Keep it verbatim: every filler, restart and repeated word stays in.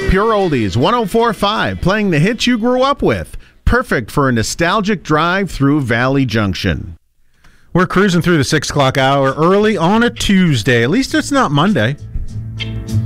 Pure Oldies, one oh four point five, playing the hits you grew up with. Perfect for a nostalgic drive through Valley Junction. We're cruising through the six o'clock hour early on a Tuesday. At least it's not Monday.